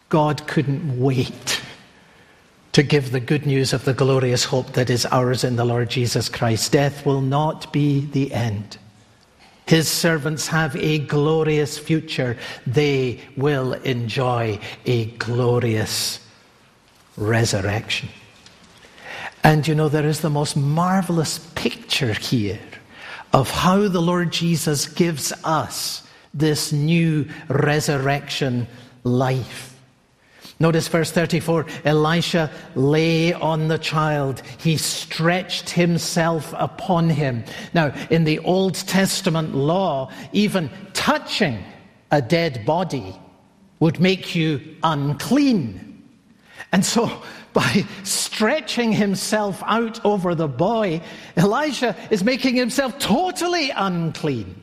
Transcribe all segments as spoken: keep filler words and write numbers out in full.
God couldn't wait to give the good news of the glorious hope that is ours in the Lord Jesus Christ. Death will not be the end. His servants have a glorious future. They will enjoy a glorious resurrection. And you know, there is the most marvelous picture here of how the Lord Jesus gives us this new resurrection life. Notice verse thirty-four, Elisha lay on the child. He stretched himself upon him. Now, in the Old Testament law, even touching a dead body would make you unclean. And so, by stretching himself out over the boy, Elisha is making himself totally unclean.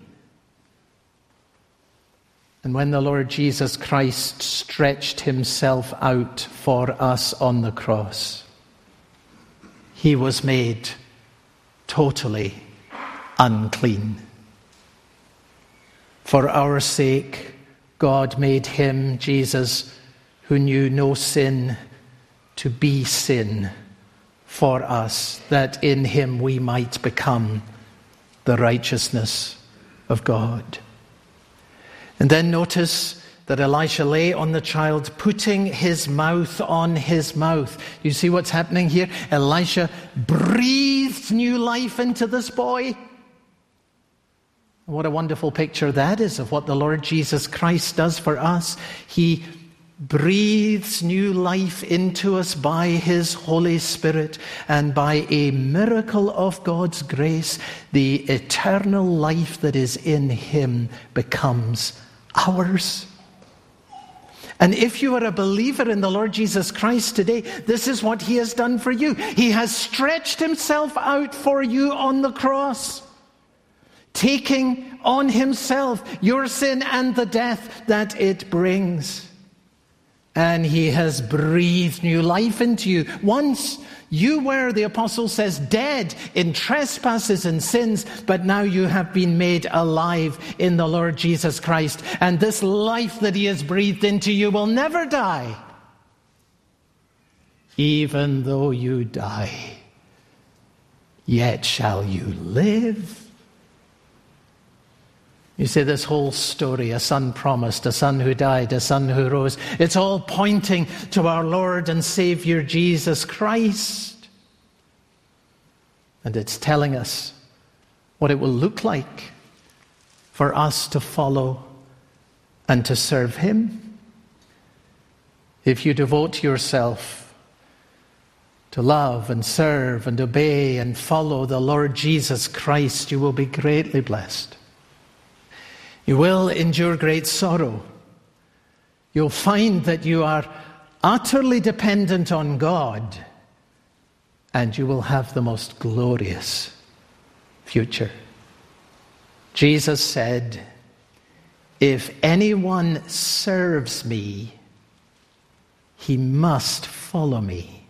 And when the Lord Jesus Christ stretched himself out for us on the cross, he was made totally unclean. For our sake, God made him, Jesus, who knew no sin, to be sin for us, that in him we might become the righteousness of God. And then notice that Elisha lay on the child, putting his mouth on his mouth. You see what's happening here? Elisha breathed new life into this boy. What a wonderful picture that is of what the Lord Jesus Christ does for us. He breathes new life into us by his Holy Spirit, and by a miracle of God's grace, the eternal life that is in him becomes ours. And if you are a believer in the Lord Jesus Christ today, this is what he has done for you. He has stretched himself out for you on the cross, taking on himself your sin and the death that it brings. And he has breathed new life into you. Once you were, the apostle says, dead in trespasses and sins, but now you have been made alive in the Lord Jesus Christ. And this life that he has breathed into you will never die. Even though you die, yet shall you live. You see, this whole story, a son promised, a son who died, a son who rose, it's all pointing to our Lord and Savior Jesus Christ. And it's telling us what it will look like for us to follow and to serve him. If you devote yourself to love and serve and obey and follow the Lord Jesus Christ, you will be greatly blessed. You will endure great sorrow. You'll find that you are utterly dependent on God, and you will have the most glorious future. Jesus said, if anyone serves me, he must follow me.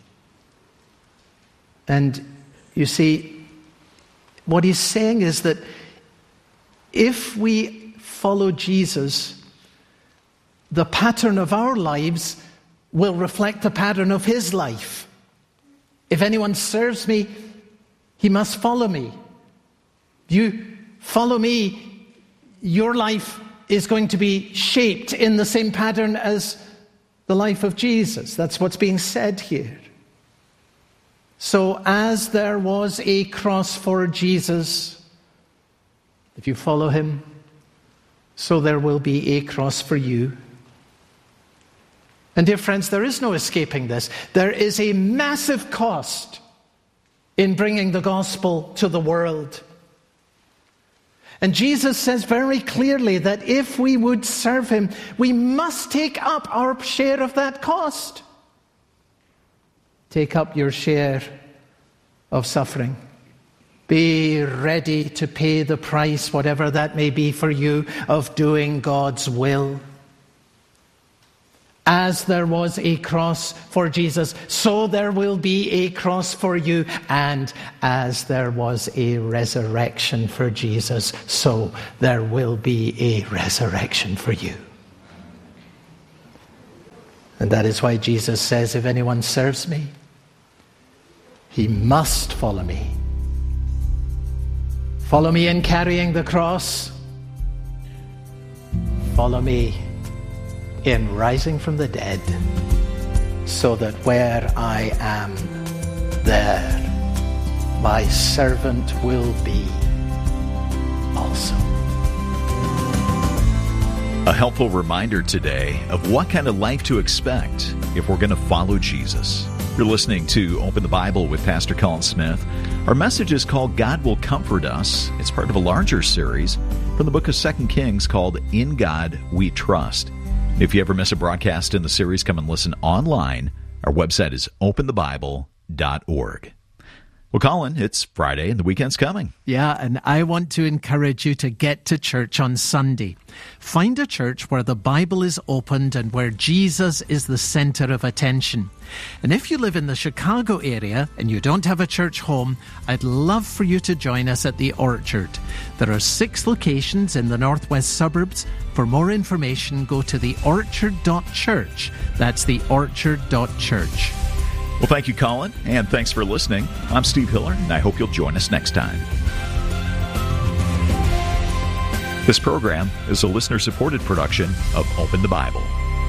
And you see, what he's saying is that if we follow Jesus, the pattern of our lives will reflect the pattern of his life. If anyone serves me, he must follow me. You follow me, your life is going to be shaped in the same pattern as the life of Jesus. That's what's being said here. So as there was a cross for Jesus, if you follow him, so there will be a cross for you. And dear friends, there is no escaping this. There is a massive cost in bringing the gospel to the world. And Jesus says very clearly that if we would serve him, we must take up our share of that cost. Take up your share of suffering. Be ready to pay the price, whatever that may be for you, of doing God's will. As there was a cross for Jesus, so there will be a cross for you. And as there was a resurrection for Jesus, so there will be a resurrection for you. And that is why Jesus says, if anyone serves me, he must follow me. Follow me in carrying the cross. Follow me in rising from the dead, so that where I am, there my servant will be also. A helpful reminder today of what kind of life to expect if we're going to follow Jesus. You're listening to Open the Bible with Pastor Colin Smith. Our message is called God Will Comfort Us. It's part of a larger series from the book of Second Kings called In God We Trust. If you ever miss a broadcast in the series, come and listen online. Our website is open the bible dot org. Well, Colin, it's Friday and the weekend's coming. Yeah, and I want to encourage you to get to church on Sunday. Find a church where the Bible is opened and where Jesus is the center of attention. And if you live in the Chicago area and you don't have a church home, I'd love for you to join us at the Orchard. There are six locations in the northwest suburbs. For more information, go to the orchard dot church. That's the orchard dot church. Well, thank you, Colin, and thanks for listening. I'm Steve Hiller, and I hope you'll join us next time. This program is a listener-supported production of Open the Bible.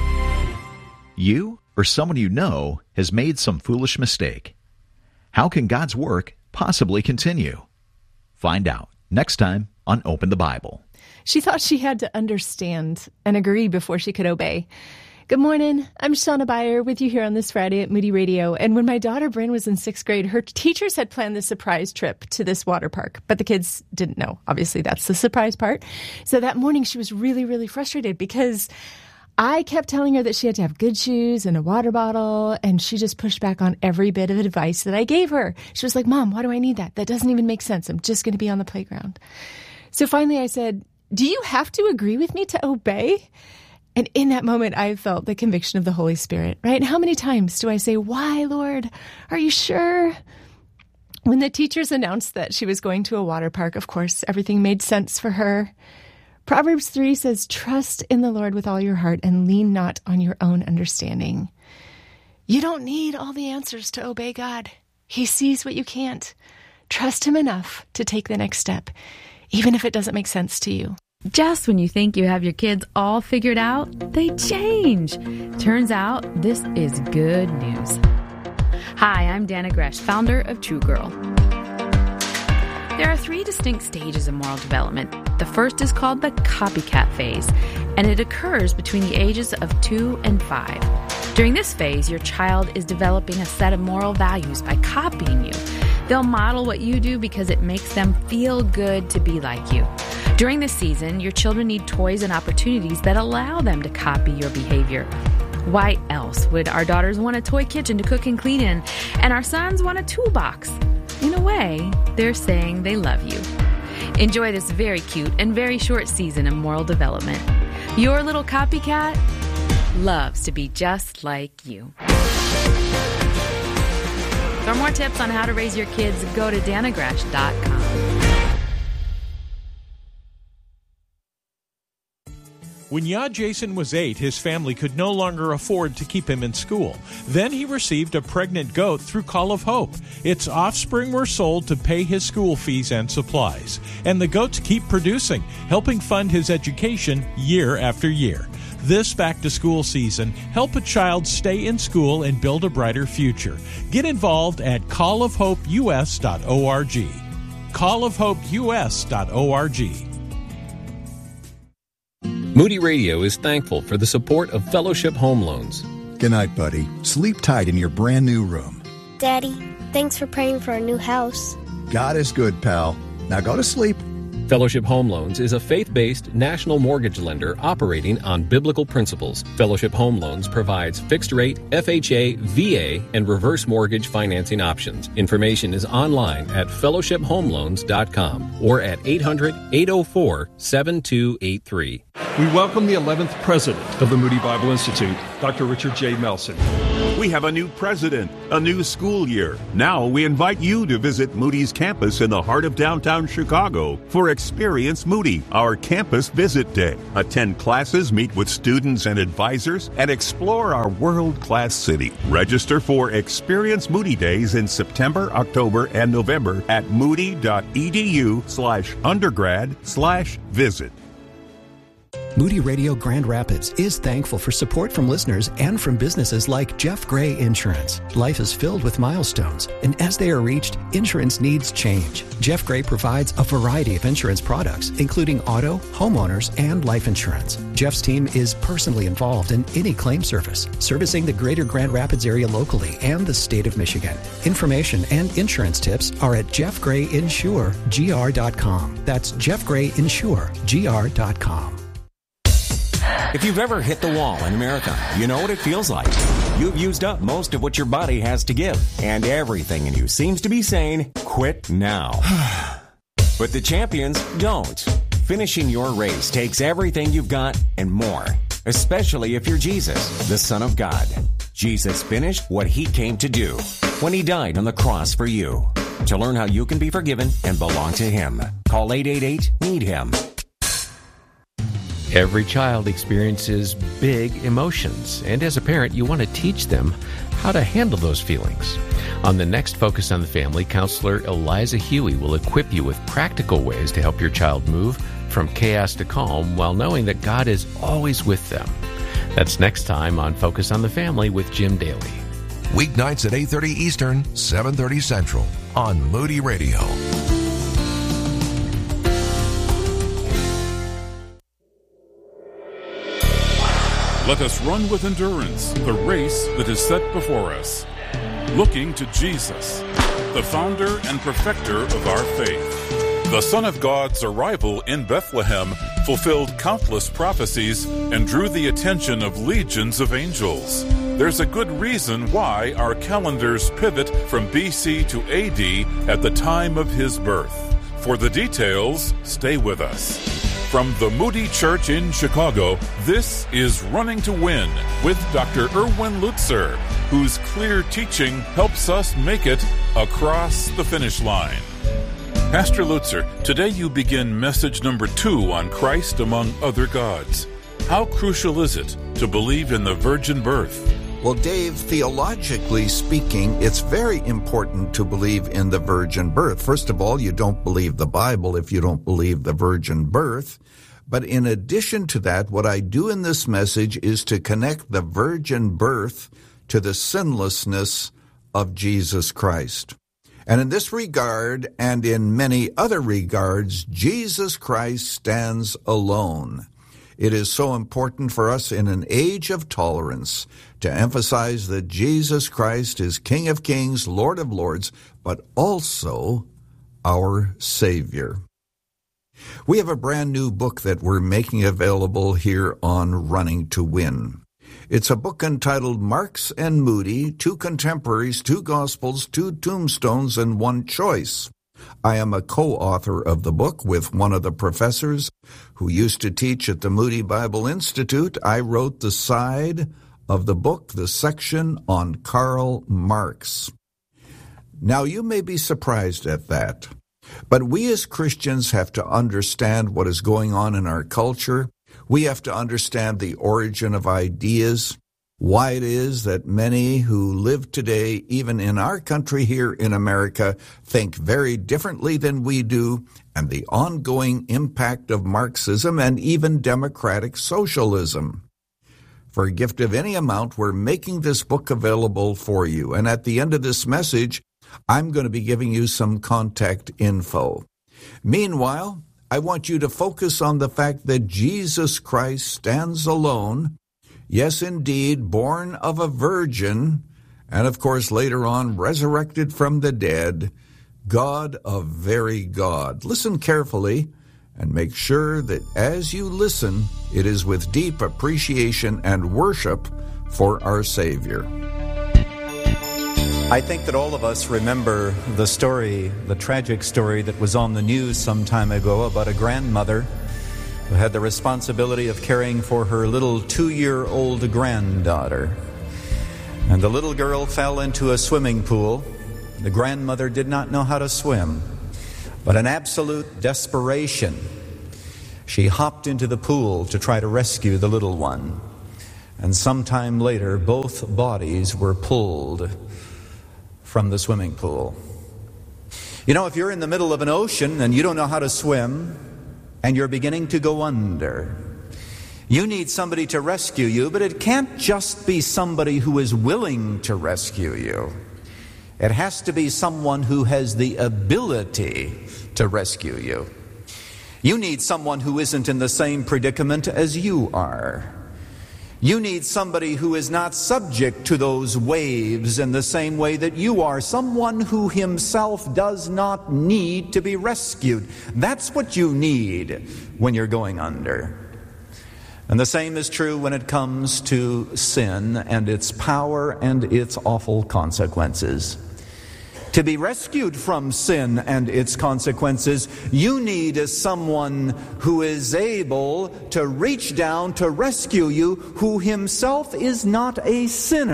You or someone you know has made some foolish mistake. How can God's work possibly continue? Find out next time on Open the Bible. She thought she had to understand and agree before she could obey. Good morning. I'm Shauna Beyer with you here on this Friday at Moody Radio. And when my daughter Bryn was in sixth grade, her teachers had planned this surprise trip to this water park, but the kids didn't know. Obviously, that's the surprise part. So that morning she was really, really frustrated because I kept telling her that she had to have good shoes and a water bottle, and she just pushed back on every bit of advice that I gave her. She was like, Mom, why do I need that? That doesn't even make sense. I'm just going to be on the playground. So finally I said, do you have to agree with me to obey? And in that moment, I felt the conviction of the Holy Spirit, right? And how many times do I say, why, Lord? Are you sure? When the teachers announced that she was going to a water park, of course, everything made sense for her. Proverbs three says, trust in the Lord with all your heart and lean not on your own understanding. You don't need all the answers to obey God. He sees what you can't. Trust him enough to take the next step, even if it doesn't make sense to you. Just when you think you have your kids all figured out, they change. Turns out, this is good news. Hi, I'm Dana Gresh, founder of True Girl. There are three distinct stages of moral development. The first is called the copycat phase, and it occurs between the ages of two and five. During this phase, your child is developing a set of moral values by copying you. They'll model what you do because it makes them feel good to be like you. During this season, your children need toys and opportunities that allow them to copy your behavior. Why else would our daughters want a toy kitchen to cook and clean in, and our sons want a toolbox? In a way, they're saying they love you. Enjoy this very cute and very short season of moral development. Your little copycat loves to be just like you. For more tips on how to raise your kids, go to dana gresh dot com. When Yad Jason was eight, his family could no longer afford to keep him in school. Then he received a pregnant goat through Call of Hope. Its offspring were sold to pay his school fees and supplies. And the goats keep producing, helping fund his education year after year. This back-to-school season, help a child stay in school and build a brighter future. Get involved at call of hope u s dot org. call of hope u s dot org. Moody Radio is thankful for the support of Fellowship Home Loans. Good night, buddy. Sleep tight in your brand new room. Daddy, thanks for praying for our new house. God is good, pal. Now go to sleep. Fellowship Home Loans is a faith-based national mortgage lender operating on biblical principles. Fellowship Home Loans provides fixed-rate, F H A, V A, and reverse mortgage financing options. Information is online at fellowship home loans dot com or at eight hundred, eight oh four, seven two eight three. We welcome the eleventh president of the Moody Bible Institute, Doctor Richard J. Melson. We have a new president, a new school year. Now we invite you to visit Moody's campus in the heart of downtown Chicago for Experience Moody, our campus visit day. Attend classes, meet with students and advisors, and explore our world-class city. Register for Experience Moody Days in September, October, and November at moody.edu slash undergrad slash visit. Moody Radio Grand Rapids is thankful for support from listeners and from businesses like Jeff Gray Insurance. Life is filled with milestones, and as they are reached, insurance needs change. Jeff Gray provides a variety of insurance products, including auto, homeowners, and life insurance. Jeff's team is personally involved in any claim service, servicing the greater Grand Rapids area locally and the state of Michigan. Information and insurance tips are at jeff gray insure g r dot com. That's jeff gray insure g r dot com. If you've ever hit the wall in America, you know what it feels like. You've used up most of what your body has to give, and everything in you seems to be saying, quit now. But the champions don't. Finishing your race takes everything you've got and more, especially if you're Jesus, the Son of God. Jesus finished what he came to do when he died on the cross for you. To learn how you can be forgiven and belong to him, call eight eight eight, need him. Every child experiences big emotions, and as a parent, you want to teach them how to handle those feelings. On the next Focus on the Family, counselor Eliza Huey will equip you with practical ways to help your child move from chaos to calm while knowing that God is always with them. That's next time on Focus on the Family with Jim Daly. Weeknights at eight thirty Eastern, seven thirty Central on Moody Radio. Let us run with endurance the race that is set before us, looking to Jesus, the founder and perfecter of our faith. The Son of God's arrival in Bethlehem fulfilled countless prophecies and drew the attention of legions of angels. There's a good reason why our calendars pivot from B C to A D at the time of his birth. For the details, stay with us. From the Moody Church in Chicago, this is Running to Win with Doctor Erwin Lutzer, whose clear teaching helps us make it across the finish line. Pastor Lutzer, today you begin message number two on Christ among other gods. How crucial is it to believe in the virgin birth? Well, Dave, theologically speaking, it's very important to believe in the virgin birth. First of all, you don't believe the Bible if you don't believe the virgin birth. But in addition to that, what I do in this message is to connect the virgin birth to the sinlessness of Jesus Christ. And in this regard, and in many other regards, Jesus Christ stands alone. It is so important for us in an age of tolerance to emphasize that Jesus Christ is King of Kings, Lord of Lords, but also our Savior. We have a brand new book that we're making available here on Running to Win. It's a book entitled Marks and Moody, Two Contemporaries, Two Gospels, Two Tombstones, and One Choice. I am a co-author of the book with one of the professors who used to teach at the Moody Bible Institute. I wrote the side of the book, the section on Karl Marx. Now, you may be surprised at that, but we as Christians have to understand what is going on in our culture. We have to understand the origin of ideas, why it is that many who live today, even in our country here in America, think very differently than we do, and the ongoing impact of Marxism and even democratic socialism. For a gift of any amount, we're making this book available for you. And at the end of this message, I'm going to be giving you some contact info. Meanwhile, I want you to focus on the fact that Jesus Christ stands alone, yes, indeed, born of a virgin, and of course later on resurrected from the dead, God of very God. Listen carefully and make sure that as you listen, it is with deep appreciation and worship for our Savior. I think that all of us remember the story, the tragic story that was on the news some time ago about a grandmother who had the responsibility of caring for her little two-year-old granddaughter. And the little girl fell into a swimming pool. The grandmother did not know how to swim, but in absolute desperation, she hopped into the pool to try to rescue the little one. And sometime later, both bodies were pulled from the swimming pool. You know, if you're in the middle of an ocean and you don't know how to swim and you're beginning to go under, you need somebody to rescue you, but it can't just be somebody who is willing to rescue you. It has to be someone who has the ability to rescue you. You need someone who isn't in the same predicament as you are. You need somebody who is not subject to those waves in the same way that you are. Someone who himself does not need to be rescued. That's what you need when you're going under. And the same is true when it comes to sin and its power and its awful consequences. To be rescued from sin and its consequences, you need someone who is able to reach down to rescue you, who himself is not a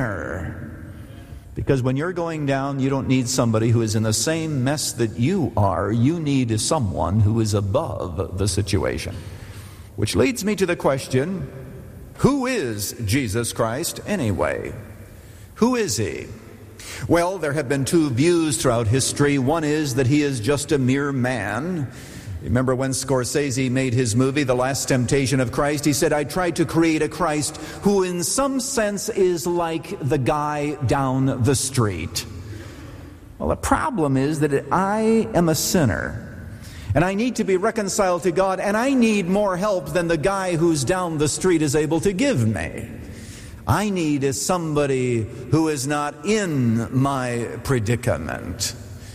sinner. Because when you're going down, you don't need somebody who is in the same mess that you are. You need someone who is above the situation. Which leads me to the question, who is Jesus Christ anyway? Who is he? Well, there have been two views throughout history. One is that he is just a mere man. Remember when Scorsese made his movie, The Last Temptation of Christ? He said, I tried to create a Christ who in some sense is like the guy down the street. Well, the problem is that I am a sinner. And I need to be reconciled to God, and I need more help than the guy who's down the street is able to give me. I need somebody who is not in my predicament.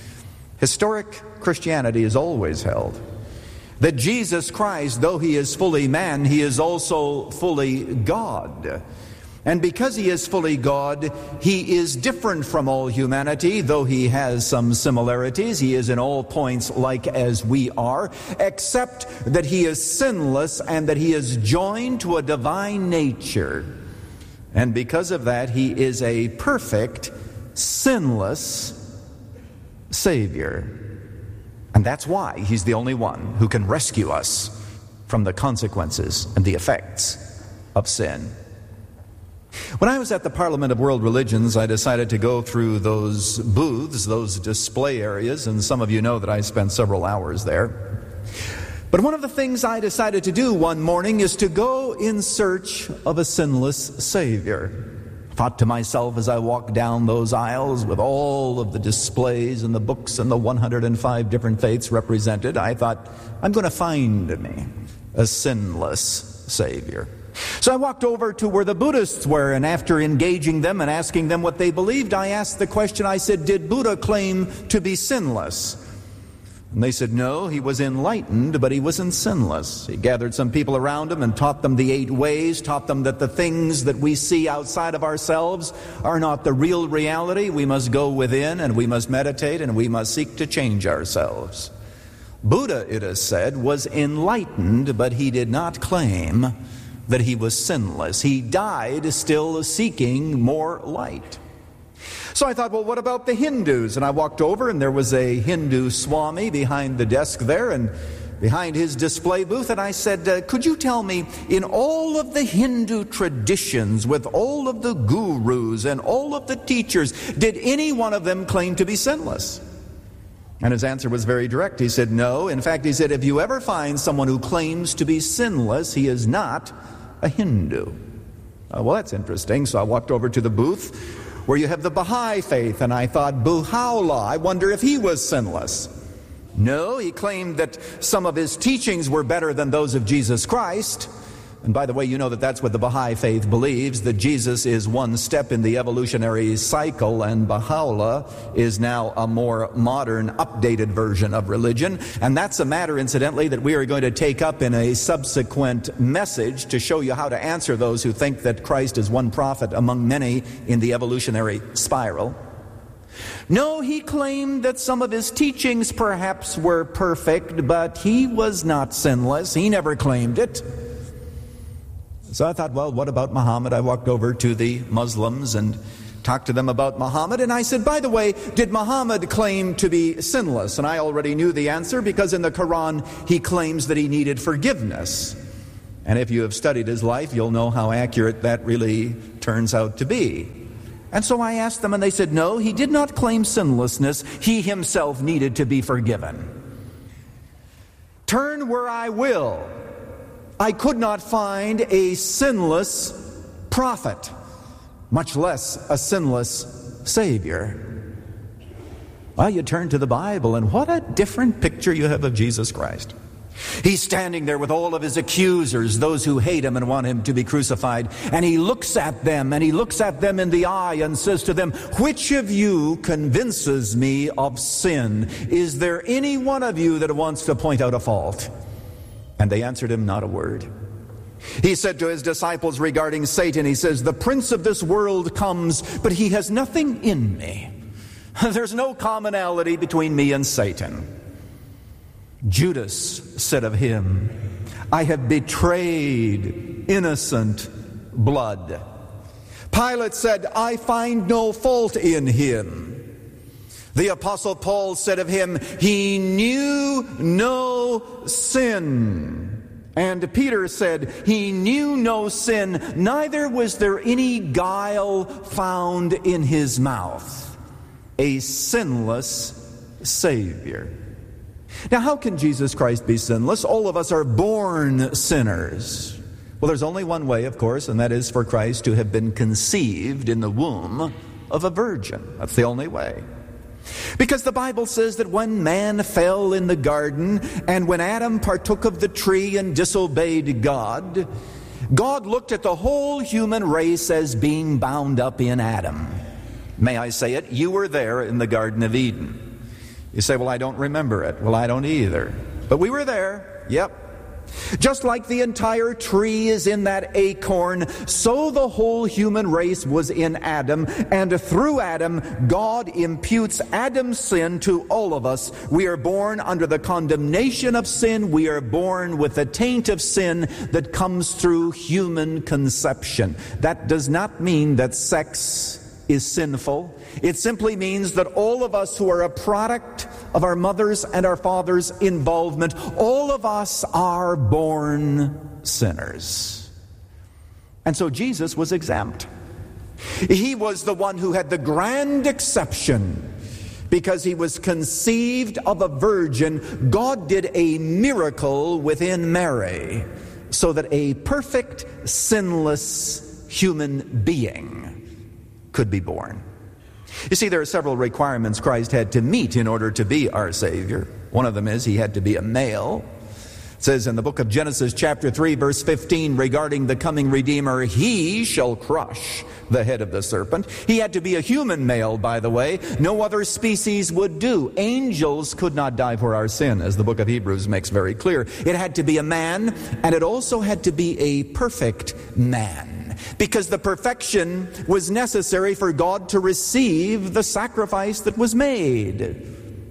Historic Christianity has always held that Jesus Christ, though he is fully man, he is also fully God. And because he is fully God, he is different from all humanity, though he has some similarities. He is in all points like as we are, except that he is sinless and that he is joined to a divine nature. And because of that, he is a perfect, sinless Savior. And that's why he's the only one who can rescue us from the consequences and the effects of sin. When I was at the Parliament of World Religions, I decided to go through those booths, those display areas, and some of you know that I spent several hours there. But one of the things I decided to do one morning is to go in search of a sinless Savior. I thought to myself as I walked down those aisles with all of the displays and the books and the one hundred five different faiths represented, I thought, I'm going to find me a sinless Savior. So I walked over to where the Buddhists were, and after engaging them and asking them what they believed, I asked the question, I said, did Buddha claim to be sinless? And they said, no, he was enlightened, but he wasn't sinless. He gathered some people around him and taught them the eight ways, taught them that the things that we see outside of ourselves are not the real reality. We must go within, and we must meditate, and we must seek to change ourselves. Buddha, it is said, was enlightened, but he did not claim that he was sinless. He died still seeking more light. So I thought, well, what about the Hindus? And I walked over, and there was a Hindu Swami behind the desk there, and behind his display booth, and I said, uh, could you tell me, in all of the Hindu traditions, with all of the gurus and all of the teachers, did any one of them claim to be sinless? And his answer was very direct. He said, no. In fact, he said, if you ever find someone who claims to be sinless, he is not a Hindu. Uh, well, that's interesting. So I walked over to the booth where you have the Baha'i faith, and I thought, Baha'u'llah, I wonder if he was sinless. No, he claimed that some of his teachings were better than those of Jesus Christ. And by the way, you know that that's what the Baha'i faith believes, that Jesus is one step in the evolutionary cycle, and Baha'u'llah is now a more modern, updated version of religion. And that's a matter, incidentally, that we are going to take up in a subsequent message to show you how to answer those who think that Christ is one prophet among many in the evolutionary spiral. No, he claimed that some of his teachings perhaps were perfect, but he was not sinless. He never claimed it. So I thought, well, what about Muhammad? I walked over to the Muslims and talked to them about Muhammad, and I said, by the way, did Muhammad claim to be sinless? And I already knew the answer, because in the Quran he claims that he needed forgiveness. And if you have studied his life, you'll know how accurate that really turns out to be. And so I asked them, and they said, no, he did not claim sinlessness. He himself needed to be forgiven. Turn where I will, I could not find a sinless prophet, much less a sinless Savior. Well, you turn to the Bible, and what a different picture you have of Jesus Christ. He's standing there with all of his accusers, those who hate him and want him to be crucified. And he looks at them, and he looks at them in the eye and says to them, which of you convinces me of sin? Is there any one of you that wants to point out a fault? And they answered him not a word. He said to his disciples regarding Satan, he says, the prince of this world comes, but he has nothing in me. There's no commonality between me and Satan. Judas said of him, I have betrayed innocent blood. Pilate said, I find no fault in him. The Apostle Paul said of him, he knew no sin. And Peter said, he knew no sin, neither was there any guile found in his mouth. A sinless Savior. Now, how can Jesus Christ be sinless? All of us are born sinners. Well, there's only one way, of course, and that is for Christ to have been conceived in the womb of a virgin. That's the only way. Because the Bible says that when man fell in the garden, and when Adam partook of the tree and disobeyed God, God looked at the whole human race as being bound up in Adam. May I say it? You were there in the Garden of Eden. You say, well, I don't remember it. Well, I don't either. But we were there. Yep. Just like the entire tree is in that acorn, so the whole human race was in Adam. And through Adam, God imputes Adam's sin to all of us. We are born under the condemnation of sin. We are born with the taint of sin that comes through human conception. That does not mean that sex is sinful. It simply means that all of us who are a product of our mother's and our father's involvement, all of us are born sinners. And so Jesus was exempt. He was the one who had the grand exception. Because he was conceived of a virgin, God did a miracle within Mary, so that a perfect, sinless human being could be born. You see, there are several requirements Christ had to meet in order to be our Savior. One of them is he had to be a male. It says in the book of Genesis chapter three verse fifteen regarding the coming Redeemer, he shall crush the head of the serpent. He had to be a human male, by the way. No other species would do. Angels could not die for our sin, as the book of Hebrews makes very clear. It had to be a man, and it also had to be a perfect man. Because the perfection was necessary for God to receive the sacrifice that was made.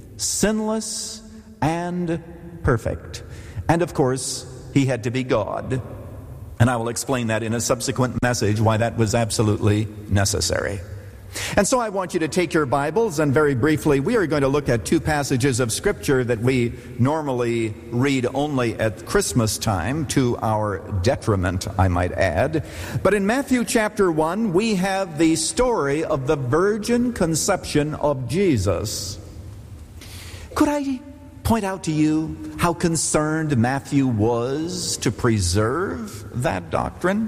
Sinless and perfect. And of course, he had to be God. And I will explain that in a subsequent message, why that was absolutely necessary. And so I want you to take your Bibles, and very briefly, we are going to look at two passages of Scripture that we normally read only at Christmas time, to our detriment, I might add. But in Matthew chapter one, we have the story of the virgin conception of Jesus. Could I point out to you how concerned Matthew was to preserve that doctrine?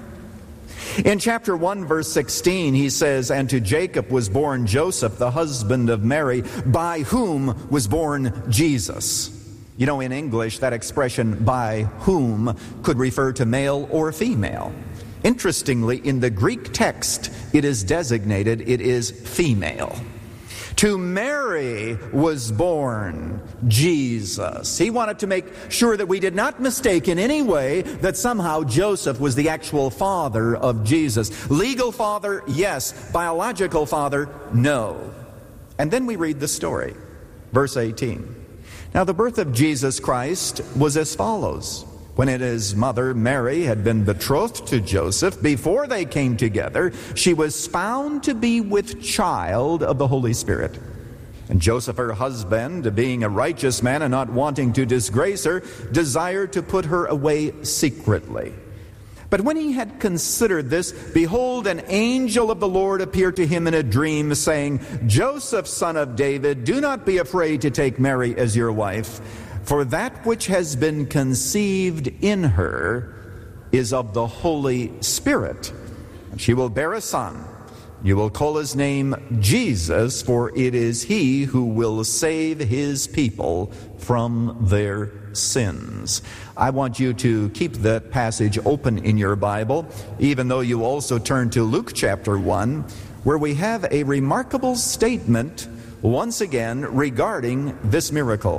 In chapter one, verse sixteen, he says, and to Jacob was born Joseph, the husband of Mary, by whom was born Jesus. You know, in English, that expression, by whom, could refer to male or female. Interestingly, in the Greek text, it is designated, it is female. To Mary was born Jesus. He wanted to make sure that we did not mistake in any way that somehow Joseph was the actual father of Jesus. Legal father, yes. Biological father, no. And then we read the story. Verse eighteen. Now the birth of Jesus Christ was as follows. When his mother Mary had been betrothed to Joseph, before they came together, she was found to be with child of the Holy Spirit. And Joseph, her husband, being a righteous man and not wanting to disgrace her, desired to put her away secretly. But when he had considered this, behold, an angel of the Lord appeared to him in a dream, saying, Joseph, son of David, do not be afraid to take Mary as your wife, for that which has been conceived in her is of the Holy Spirit. And she will bear a son. You will call his name Jesus, for it is he who will save his people from their sins. I want you to keep that passage open in your Bible, even though you also turn to Luke chapter one, where we have a remarkable statement once again regarding this miracle.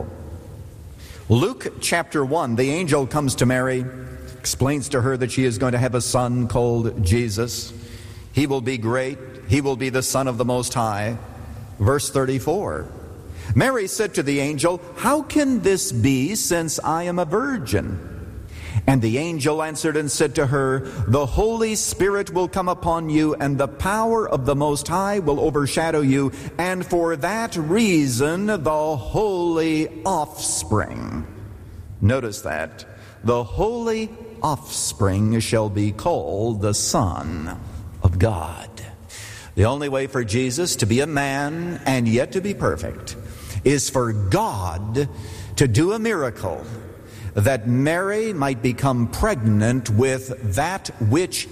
Luke chapter one, the angel comes to Mary, explains to her that she is going to have a son called Jesus. He will be great. He will be the Son of the Most High. Verse thirty-four. Mary said to the angel, how can this be, since I am a virgin? And the angel answered and said to her, the Holy Spirit will come upon you, and the power of the Most High will overshadow you, and for that reason the holy offspring. Notice that. The holy offspring shall be called the Son of God. The only way for Jesus to be a man and yet to be perfect is for God to do a miracle that Mary might become pregnant with that which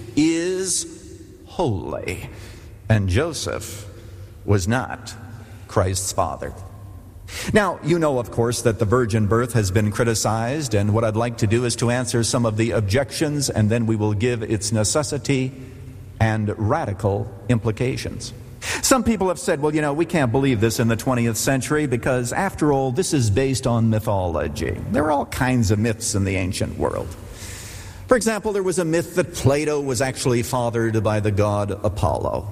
is holy. And Joseph was not Christ's father. Now, you know, of course, that the virgin birth has been criticized, and what I'd like to do is to answer some of the objections, and then we will give its necessity and radical implications. Some people have said, well, you know, we can't believe this in the twentieth century because, after all, this is based on mythology. There are all kinds of myths in the ancient world. For example, there was a myth that Plato was actually fathered by the god Apollo.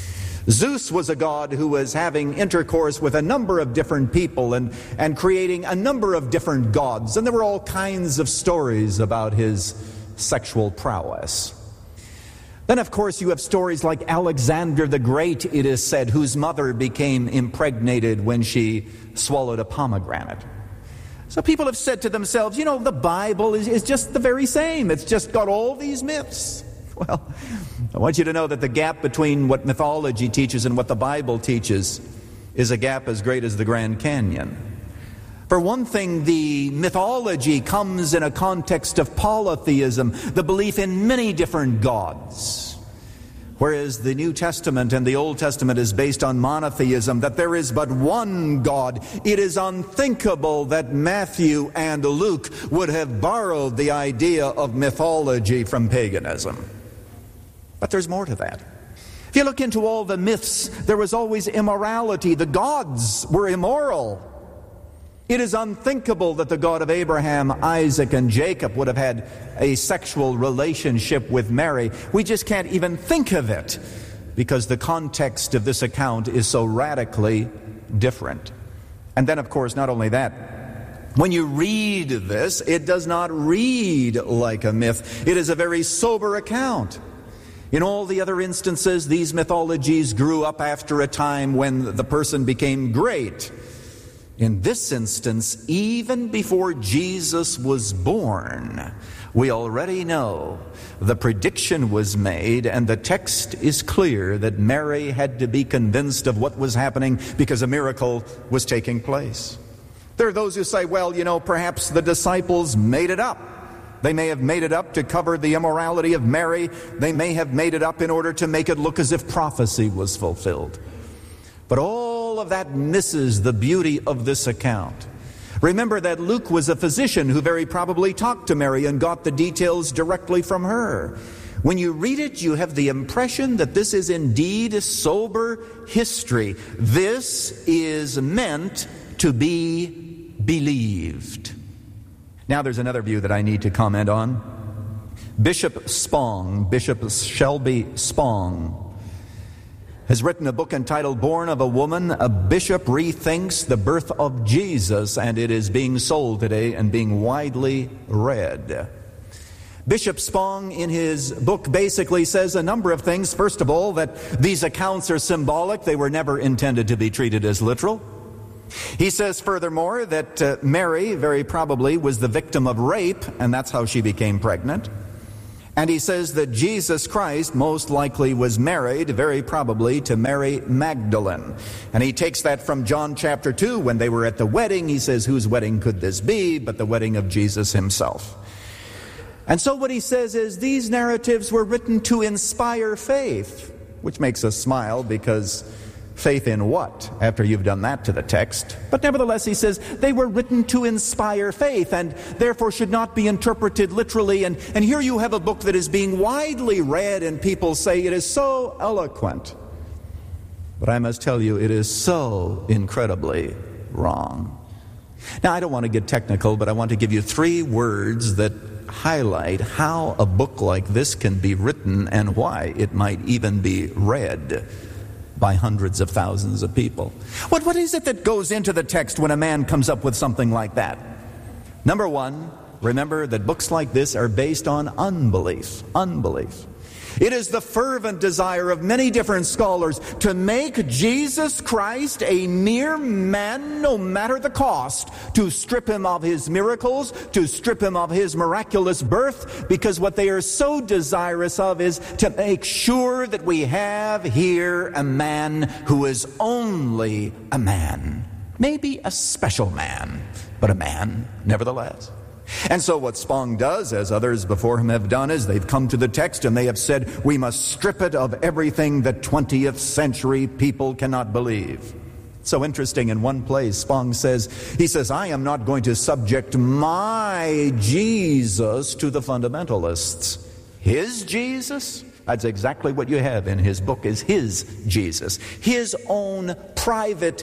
Zeus was a god who was having intercourse with a number of different people and, and creating a number of different gods. And there were all kinds of stories about his sexual prowess. Then, of course, you have stories like Alexander the Great, it is said, whose mother became impregnated when she swallowed a pomegranate. So people have said to themselves, you know, the Bible is, is just the very same. It's just got all these myths. Well, I want you to know that the gap between what mythology teaches and what the Bible teaches is a gap as great as the Grand Canyon. For one thing, the mythology comes in a context of polytheism, the belief in many different gods. Whereas the New Testament and the Old Testament is based on monotheism, that there is but one God. It is unthinkable that Matthew and Luke would have borrowed the idea of mythology from paganism. But there's more to that. If you look into all the myths, there was always immorality. The gods were immoral. It is unthinkable that the God of Abraham, Isaac, and Jacob would have had a sexual relationship with Mary. We just can't even think of it because the context of this account is so radically different. And then, of course, not only that, when you read this, it does not read like a myth. It is a very sober account. In all the other instances, these mythologies grew up after a time when the person became great. In this instance, even before Jesus was born, we already know the prediction was made, and the text is clear that Mary had to be convinced of what was happening because a miracle was taking place. There are those who say, well, you know, perhaps the disciples made it up. They may have made it up to cover the immorality of Mary. They may have made it up in order to make it look as if prophecy was fulfilled. But all of that misses the beauty of this account. Remember that Luke was a physician who very probably talked to Mary and got the details directly from her. When you read it, you have the impression that this is indeed sober history. This is meant to be believed. Now there's another view that I need to comment on. Bishop Spong, Bishop Shelby Spong, has written a book entitled Born of a Woman, a Bishop Rethinks the Birth of Jesus, and it is being sold today and being widely read. Bishop Spong, in his book, basically says a number of things. First of all, that these accounts are symbolic. They were never intended to be treated as literal. He says, furthermore, that uh, Mary, very probably, was the victim of rape, and that's how she became pregnant. And he says that Jesus Christ most likely was married, very probably, to Mary Magdalene. And he takes that from John chapter two, when they were at the wedding. He says, whose wedding could this be but the wedding of Jesus himself? And so what he says is these narratives were written to inspire faith, which makes us smile, because faith in what, after you've done that to the text? But nevertheless, he says, they were written to inspire faith and therefore should not be interpreted literally. And, and here you have a book that is being widely read, and people say it is so eloquent. But I must tell you, it is so incredibly wrong. Now, I don't want to get technical, but I want to give you three words that highlight how a book like this can be written and why it might even be read by hundreds of thousands of people. What, what is it that goes into the text when a man comes up with something like that? Number one, remember that books like this are based on unbelief. Unbelief. It is the fervent desire of many different scholars to make Jesus Christ a mere man, no matter the cost, to strip him of his miracles, to strip him of his miraculous birth, because what they are so desirous of is to make sure that we have here a man who is only a man. Maybe a special man, but a man nevertheless. And so what Spong does, as others before him have done, is they've come to the text and they have said, we must strip it of everything that twentieth century people cannot believe. So interesting, in one place, Spong says, he says, I am not going to subject my Jesus to the fundamentalists. His Jesus? That's exactly what you have in his book, is his Jesus. His own private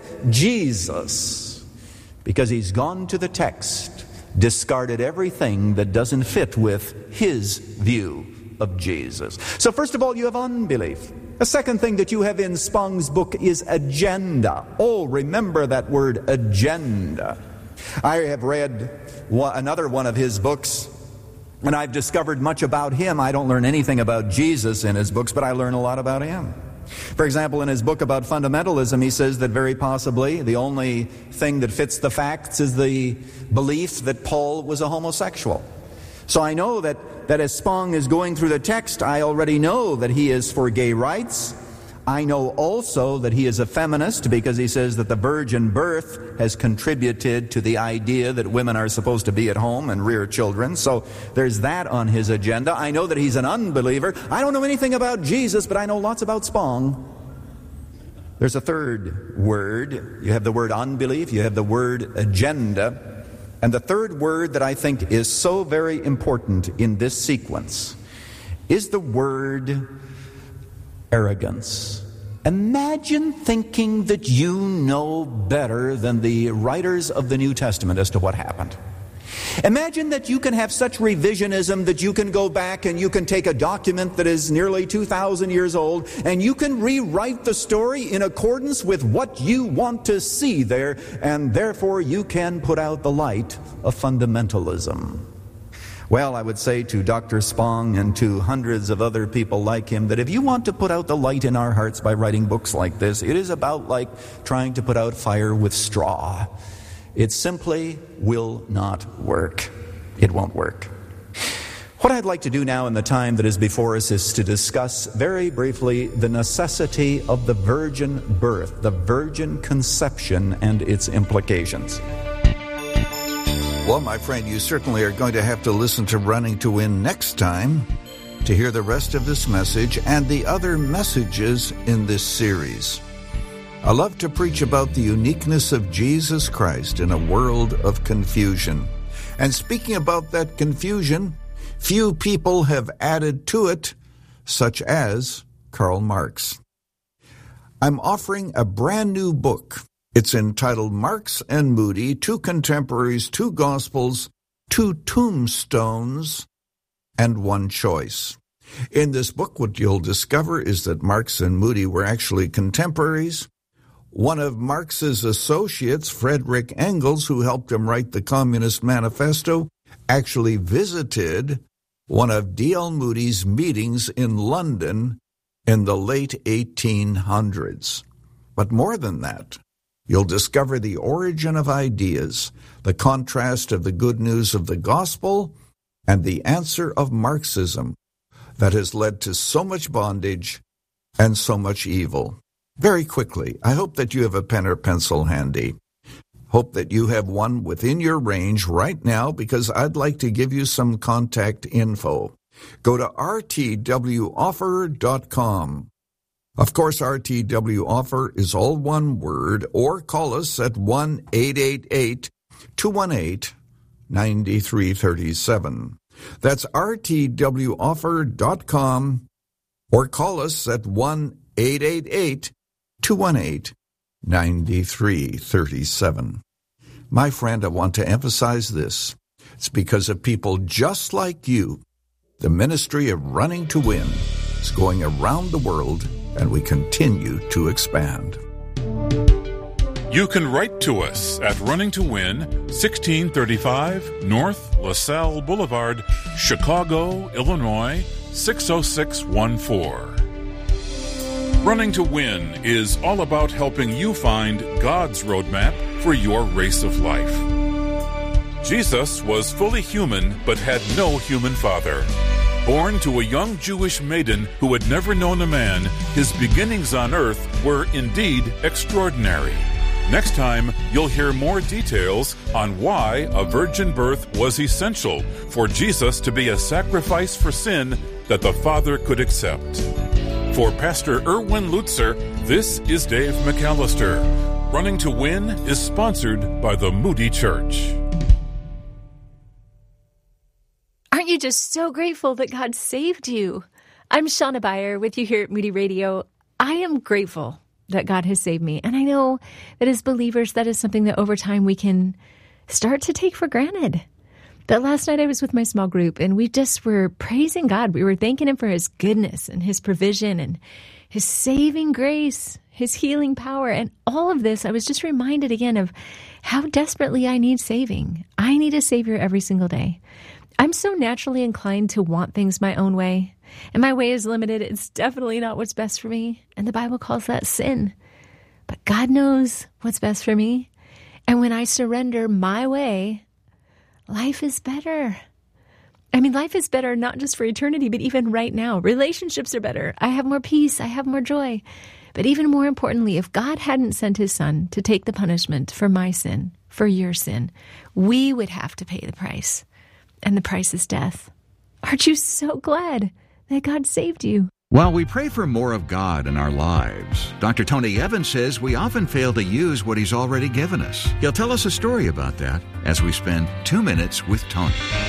Jesus. Because he's gone to the text, discarded everything that doesn't fit with his view of Jesus. So first of all, you have unbelief. A second thing that you have in Spong's book is agenda. Oh, remember that word, agenda. I have read one, another one of his books, and I've discovered much about him. I don't learn anything about Jesus in his books, but I learn a lot about him. For example, in his book about fundamentalism, he says that very possibly the only thing that fits the facts is the belief that Paul was a homosexual. So I know that, that as Spong is going through the text, I already know that he is for gay rights. I know also that he is a feminist, because he says that the virgin birth has contributed to the idea that women are supposed to be at home and rear children. So there's that on his agenda. I know that he's an unbeliever. I don't know anything about Jesus, but I know lots about Spong. There's a third word. You have the word unbelief. You have the word agenda. And the third word that I think is so very important in this sequence is the word arrogance. Imagine thinking that you know better than the writers of the New Testament as to what happened. Imagine that you can have such revisionism that you can go back and you can take a document that is nearly two thousand years old and you can rewrite the story in accordance with what you want to see there, and therefore you can put out the light of fundamentalism. Well, I would say to Doctor Spong and to hundreds of other people like him that if you want to put out the light in our hearts by writing books like this, it is about like trying to put out fire with straw. It simply will not work. It won't work. What I'd like to do now in the time that is before us is to discuss very briefly the necessity of the virgin birth, the virgin conception and its implications. Well, my friend, you certainly are going to have to listen to Running to Win next time to hear the rest of this message and the other messages in this series. I love to preach about the uniqueness of Jesus Christ in a world of confusion. And speaking about that confusion, few people have added to it, such as Karl Marx. I'm offering a brand new book. It's entitled Marx and Moody, Two Contemporaries, Two Gospels, Two Tombstones, and One Choice. In this book, what you'll discover is that Marx and Moody were actually contemporaries. One of Marx's associates, Frederick Engels, who helped him write the Communist Manifesto, actually visited one of D L Moody's meetings in London in the late eighteen hundreds. But more than that, you'll discover the origin of ideas, the contrast of the good news of the gospel, and the answer of Marxism that has led to so much bondage and so much evil. Very quickly, I hope that you have a pen or pencil handy. Hope that you have one within your range right now, because I'd like to give you some contact info. Go to r t w offer dot com. Of course, R T W Offer is all one word, or call us at one eight eight eight, two one eight, nine three three seven. That's r t w offer dot com, or call us at one eight eight eight, two one eight, nine three three seven. My friend, I want to emphasize this. It's because of people just like you. The ministry of Running to Win is going around the world, and we continue to expand. You can write to us at Running to Win, sixteen thirty-five North LaSalle Boulevard, Chicago, Illinois, six oh six one four. Running to Win is all about helping you find God's roadmap for your race of life. Jesus was fully human but had no human father. Born to a young Jewish maiden who had never known a man, his beginnings on earth were indeed extraordinary. Next time, you'll hear more details on why a virgin birth was essential for Jesus to be a sacrifice for sin that the Father could accept. For Pastor Erwin Lutzer, this is Dave McAllister. Running to Win is sponsored by the Moody Church. Aren't you just so grateful that God saved you? I'm Shauna Beyer with you here at Moody Radio. I am grateful that God has saved me. And I know that as believers, that is something that over time we can start to take for granted. But last night I was with my small group and we just were praising God. We were thanking Him for His goodness and His provision and His saving grace, His healing power. And all of this, I was just reminded again of how desperately I need saving. I need a Savior every single day. I'm so naturally inclined to want things my own way, and my way is limited. It's definitely not what's best for me, and the Bible calls that sin. But God knows what's best for me, and when I surrender my way, life is better. I mean, life is better not just for eternity, but even right now. Relationships are better. I have more peace. I have more joy. But even more importantly, if God hadn't sent His Son to take the punishment for my sin, for your sin, we would have to pay the price. And the price is death. Aren't you so glad that God saved you? While we pray for more of God in our lives, Doctor Tony Evans says we often fail to use what He's already given us. He'll tell us a story about that as we spend two minutes with Tony.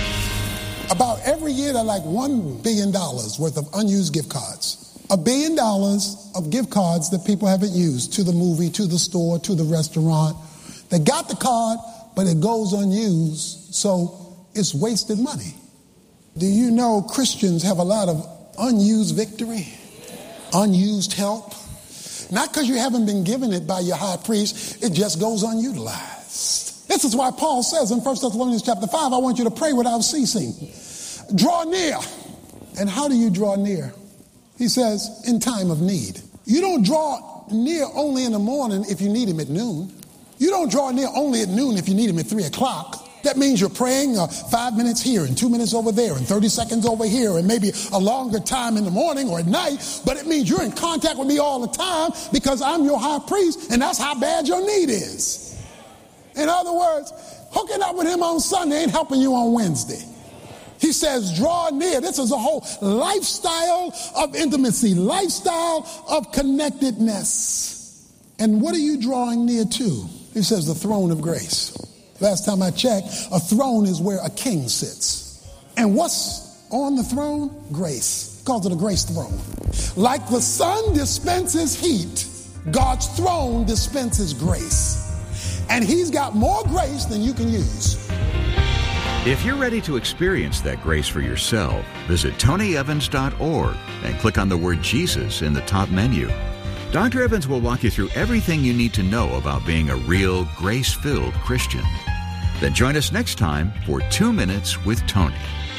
About every year, there are like one billion dollars worth of unused gift cards. A billion dollars of gift cards that people haven't used to the movie, to the store, to the restaurant. They got the card, but it goes unused, so it's wasted money. Do you know Christians have a lot of unused victory, unused help? Not because you haven't been given it by your high priest, it just goes unutilized. This is why Paul says in First Thessalonians chapter five, I want you to pray without ceasing. Draw near. And how do you draw near? He says, in time of need. You don't draw near only in the morning if you need Him at noon. You don't draw near only at noon if you need Him at three o'clock. That means you're praying uh, five minutes here and two minutes over there and thirty seconds over here and maybe a longer time in the morning or at night. But it means you're in contact with me all the time because I'm your high priest, and that's how bad your need is. In other words, hooking up with Him on Sunday ain't helping you on Wednesday. He says, draw near. This is a whole lifestyle of intimacy, lifestyle of connectedness. And what are you drawing near to? He says, the throne of grace. Last time I checked, a throne is where a king sits. And what's on the throne? Grace. He calls it a grace throne. Like the sun dispenses heat, God's throne dispenses grace. And He's got more grace than you can use. If you're ready to experience that grace for yourself, visit tony evans dot org and click on the word Jesus in the top menu. Doctor Evans will walk you through everything you need to know about being a real grace-filled Christian. Then join us next time for Two Minutes with Tony.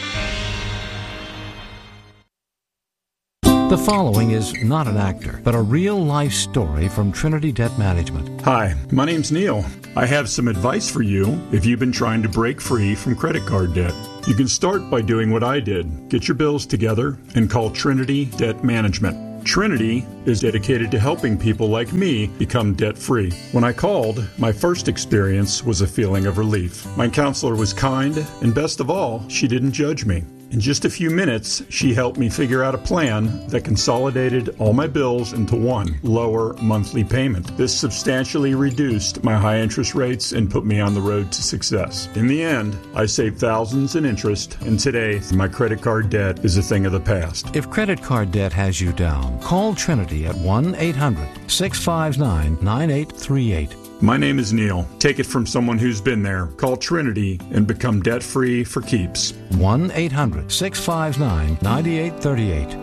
The following is not an actor, but a real-life story from Trinity Debt Management. Hi, my name's Neil. I have some advice for you if you've been trying to break free from credit card debt. You can start by doing what I did. Get your bills together and call Trinity Debt Management. Trinity is dedicated to helping people like me become debt-free. When I called, my first experience was a feeling of relief. My counselor was kind, and best of all, she didn't judge me. In just a few minutes, she helped me figure out a plan that consolidated all my bills into one lower monthly payment. This substantially reduced my high interest rates and put me on the road to success. In the end, I saved thousands in interest, and today, my credit card debt is a thing of the past. If credit card debt has you down, call Trinity at one eight hundred six five nine nine eight three eight. My name is Neil. Take it from someone who's been there. Call Trinity and become debt-free for keeps. one eight hundred six five nine nine eight three eight.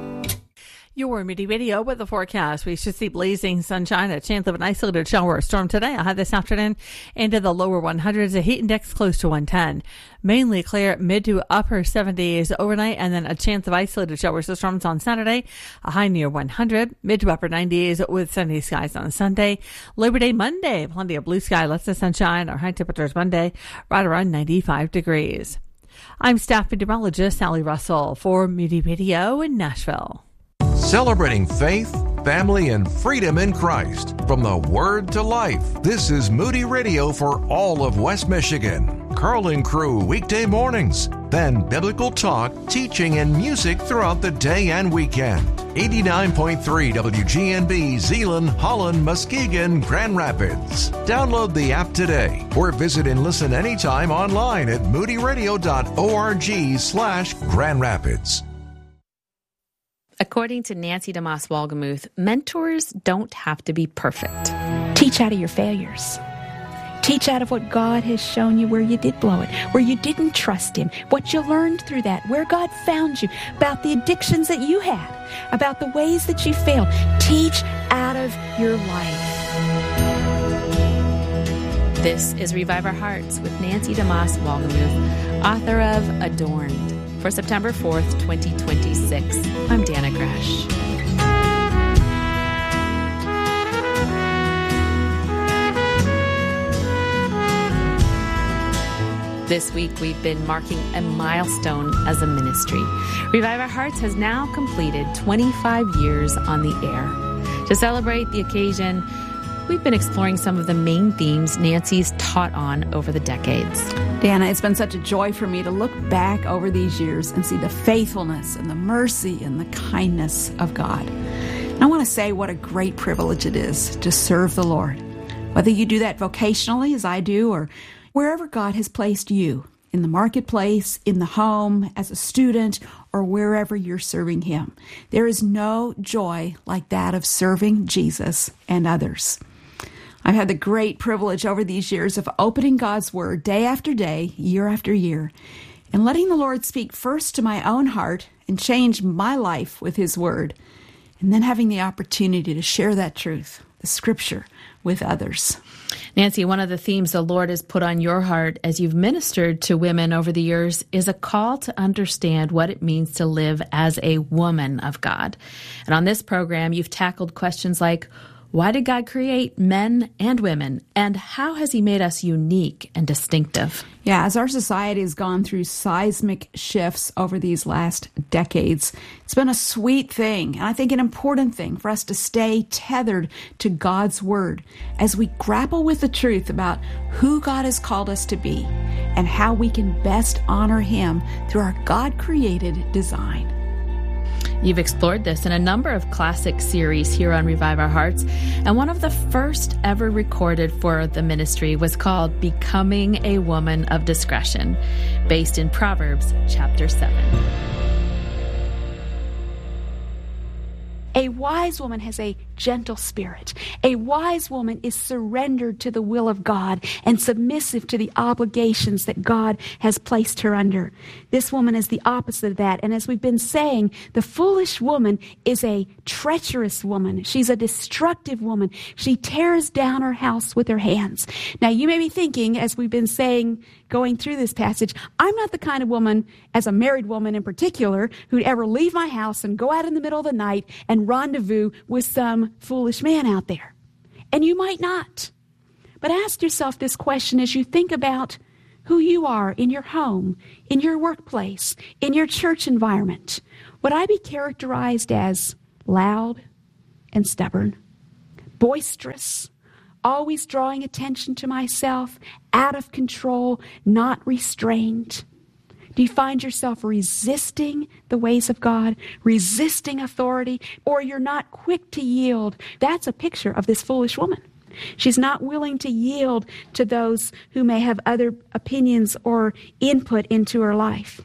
Your Moody Radio with the forecast. We should see blazing sunshine, a chance of an isolated shower or storm today. I'll have this afternoon into the lower one hundreds, a heat index close to one ten. Mainly clear, mid to upper seventies overnight, and then a chance of isolated showers or storms on Saturday, a high near one hundred, mid to upper nineties with sunny skies on Sunday. Labor Day Monday, plenty of blue sky, lots of sunshine. Our high temperatures Monday, right around ninety-five degrees. I'm staff meteorologist Sally Russell for Moody Radio in Nashville. Celebrating faith, family, and freedom in Christ. From the Word to Life, this is Moody Radio for all of West Michigan. Carl and Crew weekday mornings. Then biblical talk, teaching, and music throughout the day and weekend. eighty-nine point three W G N B, Zeeland, Holland, Muskegon, Grand Rapids. Download the app today or visit and listen anytime online at moodyradio dot org slash Grand Rapids. According to Nancy DeMoss Wolgemuth, mentors don't have to be perfect. Teach out of your failures. Teach out of what God has shown you where you did blow it, where you didn't trust Him, what you learned through that, where God found you, about the addictions that you had, about the ways that you failed. Teach out of your life. This is Revive Our Hearts with Nancy DeMoss Wolgemuth, author of Adorned. For September fourth, twenty twenty-six, I'm Dana Gresh. This week, we've been marking a milestone as a ministry. Revive Our Hearts has now completed twenty-five years on the air. To celebrate the occasion, we've been exploring some of the main themes Nancy's taught on over the decades. Dana, it's been such a joy for me to look back over these years and see the faithfulness and the mercy and the kindness of God. And I want to say what a great privilege it is to serve the Lord. Whether you do that vocationally, as I do, or wherever God has placed you, in the marketplace, in the home, as a student, or wherever you're serving Him. There is no joy like that of serving Jesus and others. I've had the great privilege over these years of opening God's Word day after day, year after year, and letting the Lord speak first to my own heart and change my life with His Word, and then having the opportunity to share that truth, the Scripture, with others. Nancy, one of the themes the Lord has put on your heart as you've ministered to women over the years is a call to understand what it means to live as a woman of God. And on this program, you've tackled questions like, why did God create men and women? And how has He made us unique and distinctive? Yeah, as our society has gone through seismic shifts over these last decades, it's been a sweet thing, and I think an important thing for us to stay tethered to God's Word as we grapple with the truth about who God has called us to be and how we can best honor Him through our God-created design. You've explored this in a number of classic series here on Revive Our Hearts, and one of the first ever recorded for the ministry was called Becoming a Woman of Discretion, based in Proverbs chapter seven. A wise woman has a gentle spirit. A wise woman is surrendered to the will of God and submissive to the obligations that God has placed her under. This woman is the opposite of that. And as we've been saying, the foolish woman is a treacherous woman. She's a destructive woman. She tears down her house with her hands. Now, you may be thinking, as we've been saying, going through this passage, I'm not the kind of woman, as a married woman in particular, who'd ever leave my house and go out in the middle of the night and rendezvous with some foolish man out there. And you might not. But ask yourself this question as you think about who you are in your home, in your workplace, in your church environment. Would I be characterized as loud and stubborn, boisterous, always drawing attention to myself, out of control, not restrained? Do you find yourself resisting the ways of God, resisting authority, or you're not quick to yield? That's a picture of this foolish woman. She's not willing to yield to those who may have other opinions or input into her life.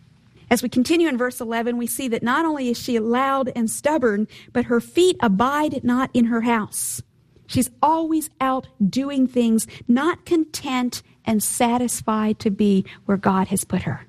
As we continue in verse eleven, we see that not only is she loud and stubborn, but her feet abide not in her house. She's always out doing things, not content and satisfied to be where God has put her.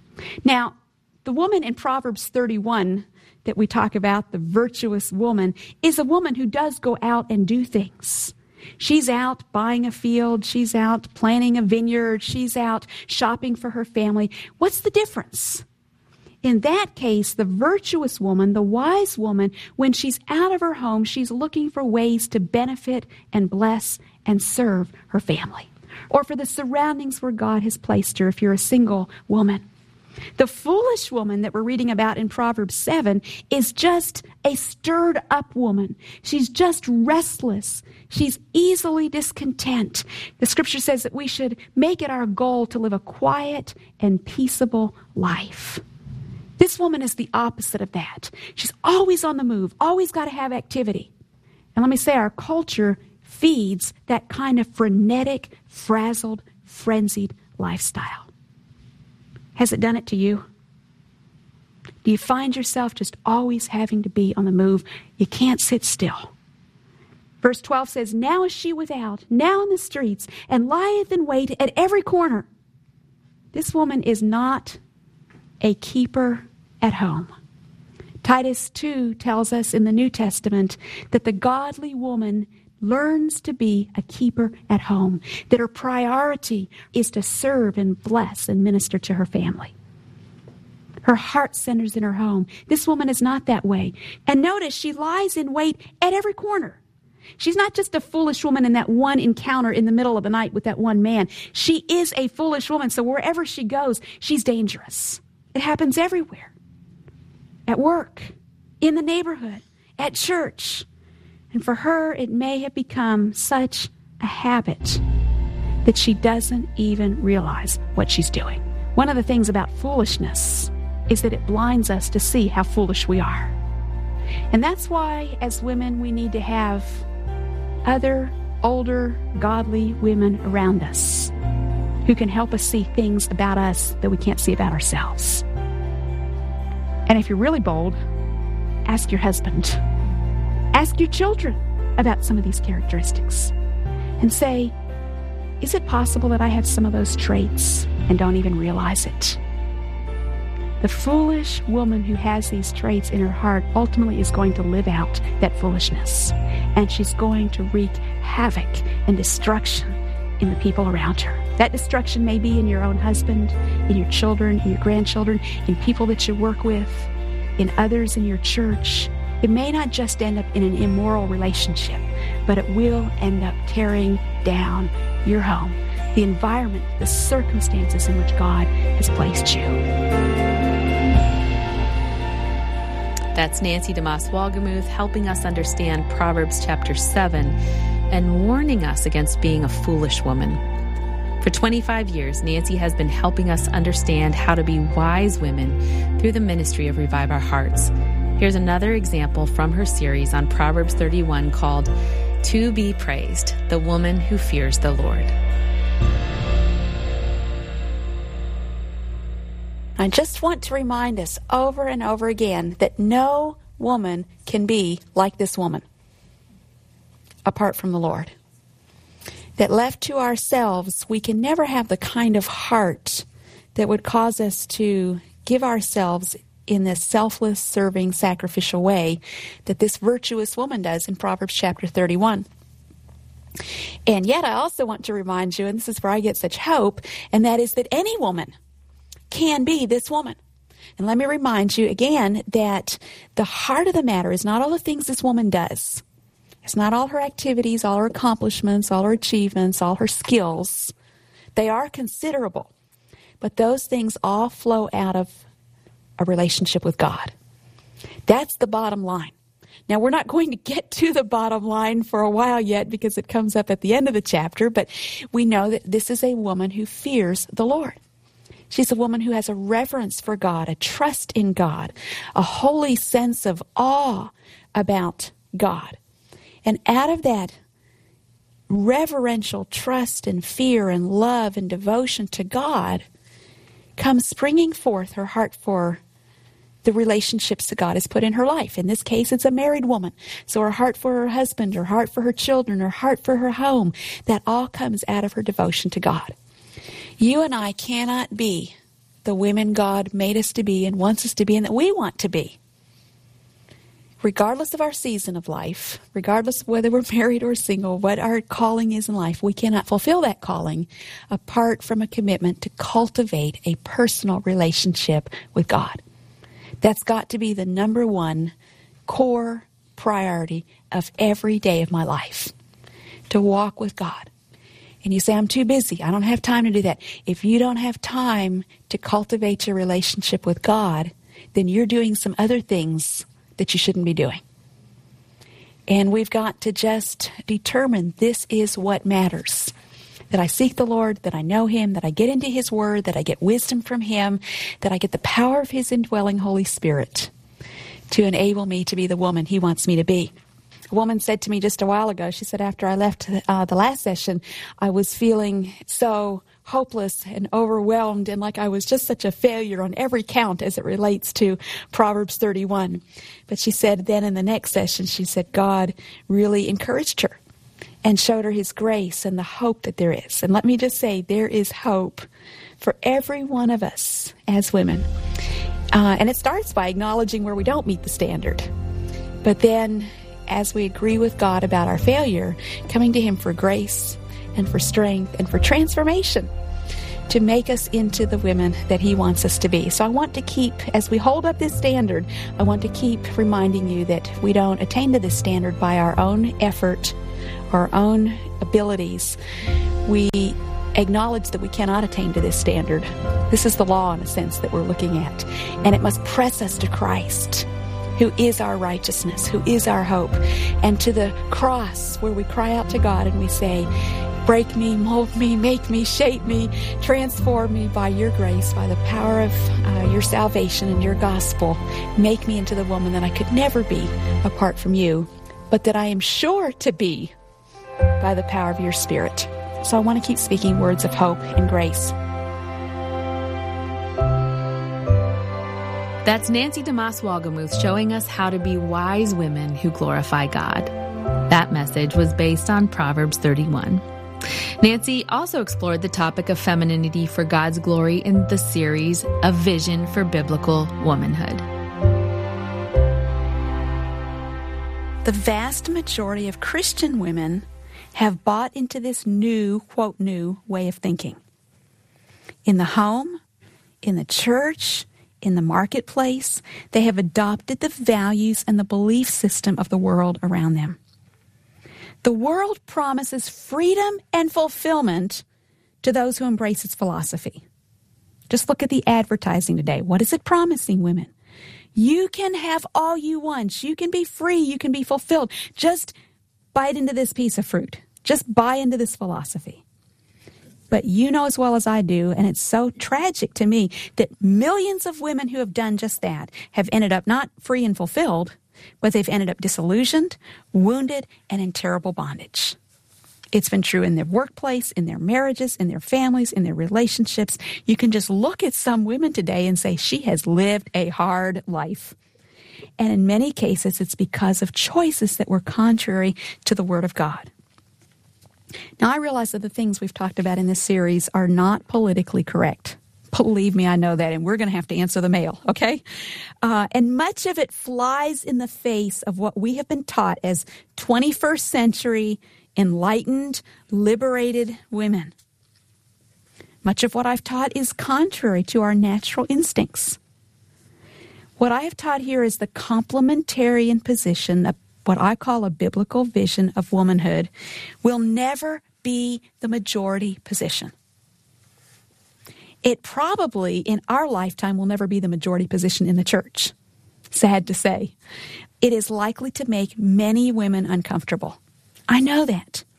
Now, the woman in Proverbs thirty-one that we talk about, the virtuous woman, is a woman who does go out and do things. She's out buying a field. She's out planting a vineyard. She's out shopping for her family. What's the difference? In that case, the virtuous woman, the wise woman, when she's out of her home, she's looking for ways to benefit and bless and serve her family, or for the surroundings where God has placed her if you're a single woman. The foolish woman that we're reading about in Proverbs seven is just a stirred up woman. She's just restless. She's easily discontent. The scripture says that we should make it our goal to live a quiet and peaceable life. This woman is the opposite of that. She's always on the move, always got to have activity. And let me say, our culture feeds that kind of frenetic, frazzled, frenzied lifestyle. Has it done it to you? Do you find yourself just always having to be on the move? You can't sit still. Verse twelve says, now is she without, now in the streets, and lieth in wait at every corner. This woman is not a keeper at home. Titus two tells us in the New Testament that the godly woman learns to be a keeper at home, that her priority is to serve and bless and minister to her family. Her heart centers in her home. This woman is not that way. And notice she lies in wait at every corner. She's not just a foolish woman in that one encounter in the middle of the night with that one man. She is a foolish woman, so wherever she goes, she's dangerous. It happens everywhere. At work, in the neighborhood, at church. And for her, it may have become such a habit that she doesn't even realize what she's doing. One of the things about foolishness is that it blinds us to see how foolish we are. And that's why, as women, we need to have other, older, godly women around us who can help us see things about us that we can't see about ourselves. And if you're really bold, ask your husband. Ask your children about some of these characteristics and say, is it possible that I have some of those traits and don't even realize it? The foolish woman who has these traits in her heart ultimately is going to live out that foolishness, and she's going to wreak havoc and destruction in the people around her. That destruction may be in your own husband, in your children, in your grandchildren, in people that you work with, in others in your church. It may not just end up in an immoral relationship, but it will end up tearing down your home, the environment, the circumstances in which God has placed you. That's Nancy DeMoss Wolgemuth helping us understand Proverbs chapter seven and warning us against being a foolish woman. For twenty-five years, Nancy has been helping us understand how to be wise women through the ministry of Revive Our Hearts. Here's another example from her series on Proverbs thirty-one called To Be Praised, the Woman Who Fears the Lord. I just want to remind us over and over again that no woman can be like this woman apart from the Lord. That left to ourselves, we can never have the kind of heart that would cause us to give ourselves in this selfless, serving, sacrificial way that this virtuous woman does in Proverbs chapter thirty-one. And yet I also want to remind you, and this is where I get such hope, and that is that any woman can be this woman. And let me remind you again that the heart of the matter is not all the things this woman does. It's not all her activities, all her accomplishments, all her achievements, all her skills. They are considerable. But those things all flow out of a relationship with God. That's the bottom line. Now, we're not going to get to the bottom line for a while yet because it comes up at the end of the chapter, but we know that this is a woman who fears the Lord. She's a woman who has a reverence for God, a trust in God, a holy sense of awe about God. And out of that reverential trust and fear and love and devotion to God comes springing forth her heart for the relationships that God has put in her life. In this case, it's a married woman. So her heart for her husband, her heart for her children, her heart for her home, that all comes out of her devotion to God. You and I cannot be the women God made us to be and wants us to be and that we want to be. Regardless of our season of life, regardless of whether we're married or single, what our calling is in life, we cannot fulfill that calling apart from a commitment to cultivate a personal relationship with God. That's got to be the number one core priority of every day of my life, to walk with God. And you say, I'm too busy. I don't have time to do that. If you don't have time to cultivate your relationship with God, then you're doing some other things that you shouldn't be doing. And we've got to just determine this is what matters. That I seek the Lord, that I know Him, that I get into His Word, that I get wisdom from Him, that I get the power of His indwelling Holy Spirit to enable me to be the woman He wants me to be. A woman said to me just a while ago, she said, after I left uh, the last session, I was feeling so hopeless and overwhelmed and like I was just such a failure on every count as it relates to Proverbs thirty-one. But she said then in the next session, she said God really encouraged her and showed her His grace and the hope that there is. And let me just say, there is hope for every one of us as women. Uh, and it starts by acknowledging where we don't meet the standard. But then, as we agree with God about our failure, coming to Him for grace and for strength and for transformation to make us into the women that He wants us to be. So I want to keep, as we hold up this standard, I want to keep reminding you that we don't attain to this standard by our own effort, our own abilities. We acknowledge that we cannot attain to this standard. This is the law, in a sense, that we're looking at. And it must press us to Christ, who is our righteousness, who is our hope, and to the cross where we cry out to God and we say, break me, mold me, make me, shape me, transform me by your grace, by the power of uh, your salvation and your gospel. Make me into the woman that I could never be apart from you, but that I am sure to be by the power of your Spirit. So I want to keep speaking words of hope and grace. That's Nancy DeMoss Wolgemuth showing us how to be wise women who glorify God. That message was based on Proverbs thirty-one. Nancy also explored the topic of femininity for God's glory in the series A Vision for Biblical Womanhood. The vast majority of Christian women have bought into this new, quote, new way of thinking. In the home, in the church, in the marketplace, they have adopted the values and the belief system of the world around them. The world promises freedom and fulfillment to those who embrace its philosophy. Just look at the advertising today. What is it promising women? You can have all you want. You can be free. You can be fulfilled. Just bite into this piece of fruit. Just buy into this philosophy. But you know as well as I do, and it's so tragic to me, that millions of women who have done just that have ended up not free and fulfilled, but they've ended up disillusioned, wounded, and in terrible bondage. It's been true in their workplace, in their marriages, in their families, in their relationships. You can just look at some women today and say, she has lived a hard life. And in many cases, it's because of choices that were contrary to the Word of God. Now, I realize that the things we've talked about in this series are not politically correct. Believe me, I know that, and we're going to have to answer the mail, okay? Uh, and much of it flies in the face of what we have been taught as twenty-first century, enlightened, liberated women. Much of what I've taught is contrary to our natural instincts. What I have taught here is the complementarian position, of what I call a biblical vision of womanhood, will never be the majority position. It probably, in our lifetime, will never be the majority position in the church. Sad to say. It is likely to make many women uncomfortable. I know that.